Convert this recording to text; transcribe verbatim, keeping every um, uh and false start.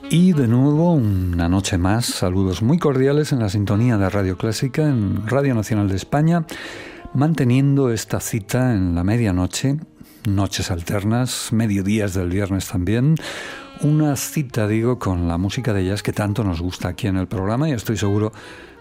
Y de nuevo, una noche más, saludos muy cordiales en la sintonía de Radio Clásica, en Radio Nacional de España, manteniendo esta cita en la medianoche, noches alternas, mediodías del viernes también, una cita, digo, con la música de jazz que tanto nos gusta aquí en el programa, y estoy seguro